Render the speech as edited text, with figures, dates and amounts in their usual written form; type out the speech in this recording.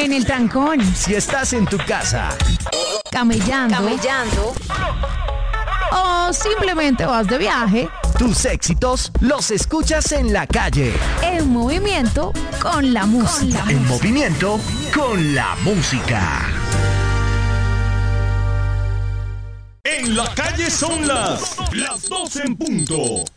en el trancón, Si estás en tu casa, camellando, o simplemente vas de viaje, tus éxitos los escuchas en la calle. en movimiento con la música. En movimiento con la música. En la calle son las 12 en punto.